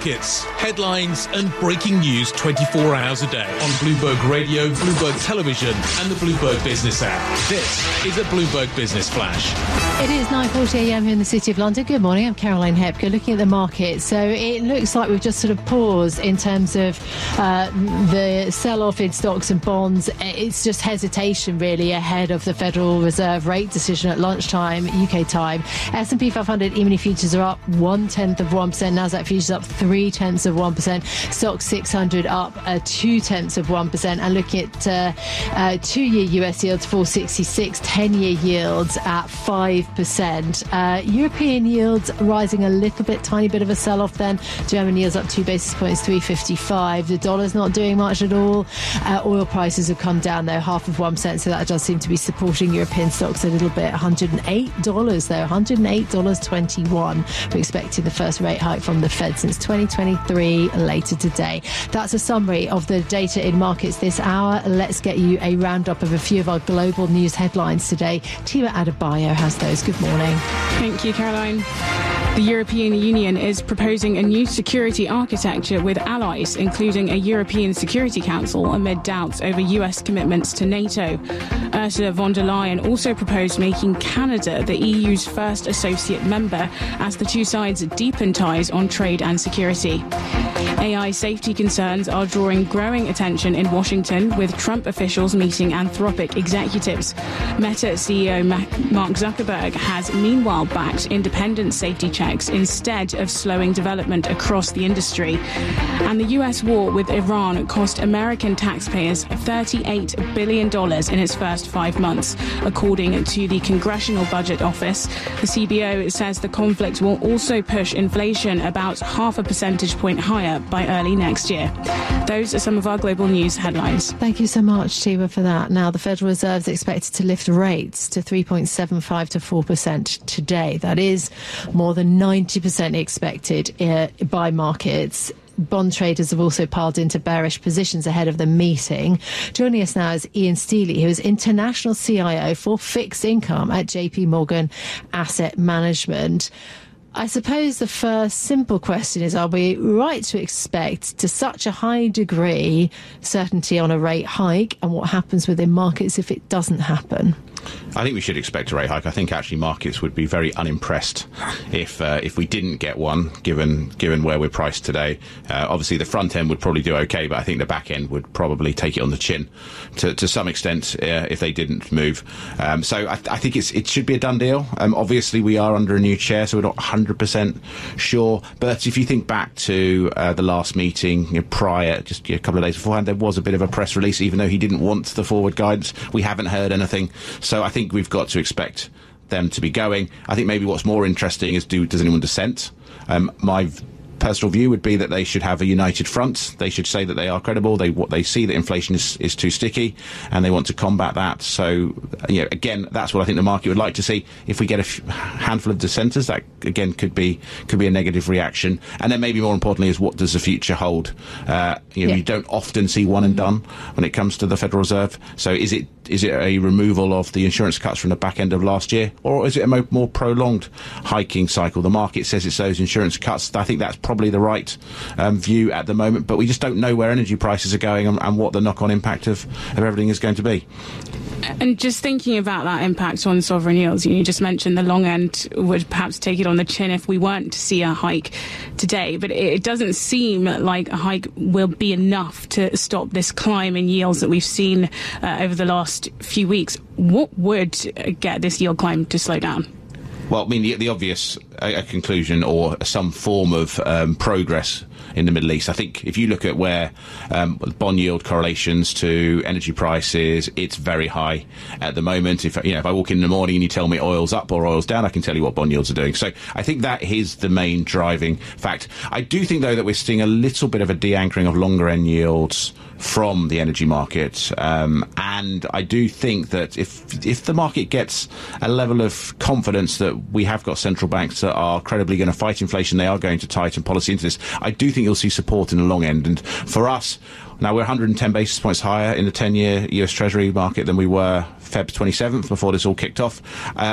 markets, headlines and breaking news 24 hours a day on Bloomberg Radio, Bloomberg Television and the Bloomberg Business app. This is a Bloomberg Business Flash. It is 9:40 a.m. here in the City of London. Good morning, I'm Caroline Hepker. Looking at the market, so it looks like we've just sort of paused in terms of the sell-off in stocks and bonds. It's just hesitation really ahead of the Federal Reserve rate decision at lunchtime UK time. S&P 500 E-mini futures are up 0.1%, Nasdaq futures up 0.3%, Stoxx 600 up 0.2%, and looking at 2-year US yields 4.66, 10-year yields at 5%. European yields rising a little bit, tiny bit of a sell-off then. German yields up 2 basis points, 3.55. The dollar's not doing much at all. Oil prices have come down though, 0.5%, so that does seem to be supporting European stocks a little bit. $108 though, $108.21. We're expecting the first rate hike from the Fed since 2023 later today. That's a summary of the data in markets this hour. Let's get you a roundup of a few of our global news headlines today. Tima Adebayo has those. Good morning. Thank you, Caroline. The European Union is proposing a new security architecture with allies, including a European Security Council, amid doubts over US commitments to NATO. Ursula von der Leyen also proposed making Canada the EU's first associate member as the two sides deepen ties on trade and security. AI safety concerns are drawing growing attention in Washington, with Trump officials meeting Anthropic executives. Meta CEO Mark Zuckerberg has meanwhile backed independent safety checks instead of slowing development across the industry. And the US war with Iran cost American taxpayers $38 billion in its first 5 months, according to the Congressional Budget Office. The CBO says the conflict will also push inflation about 0.5 percentage point higher by early next year. Those are some of our global news headlines. Thank you so much, Tima, for that. Now, the Federal Reserve is expected to lift rates to 3.75 to 4% today. That is more than 90% expected by markets. Bond traders have also piled into bearish positions ahead of the meeting. Joining us now is Ian Stealey, who is International CIO for Fixed Income at JP Morgan Asset Management. I suppose the first simple question is, are we right to expect to such a high degree certainty on a rate hike, and what happens within markets if it doesn't happen? I think we should expect a rate hike. I think actually markets would be very unimpressed if we didn't get one, given where we're priced today. Obviously, the front end would probably do okay, but I think the back end would probably take it on the chin to some extent if they didn't move. So I think it should be a done deal. Obviously, we are under a new chair, so we're not 100% sure. But if you think back to the last meeting prior, just a couple of days beforehand, there was a bit of a press release, even though he didn't want the forward guidance. We haven't heard anything. So I think we've got to expect them to be going. I think maybe what's more interesting is does anyone dissent? My personal view would be that they should have a united front. They should say that they are credible. They see that inflation is too sticky, and they want to combat that. So, again, that's what I think the market would like to see. If we get a handful of dissenters, that again could be a negative reaction. And then maybe more importantly is, what does the future hold? You don't often see one and done when it comes to the Federal Reserve. So is it a removal of the insurance cuts from the back end of last year, or is it a more prolonged hiking cycle? The market says it's those insurance cuts. I think that's probably the right view at the moment, but we just don't know where energy prices are going and what the knock-on impact of everything is going to be. And just thinking about that impact on sovereign yields, you just mentioned the long end would perhaps take it on the chin if we weren't to see a hike today, but it doesn't seem like a hike will be enough to stop this climb in yields that we've seen over the last few weeks. What would get this yield climb to slow down? Well, I mean, the obvious conclusion, or some form of progress in the Middle East. I think if you look at where bond yield correlations to energy prices, it's very high at the moment. If I walk in the morning and you tell me oil's up or oil's down, I can tell you what bond yields are doing. So I think that is the main driving fact. I do think, though, that we're seeing a little bit of a de-anchoring of longer end yields from the energy market, and I do think that if the market gets a level of confidence that we have got central banks that are credibly going to fight inflation, they are going to tighten policy into this, I do think you'll see support in the long end. And for us, now we're 110 basis points higher in the 10-year US Treasury market than we were Feb 27th before this all kicked off.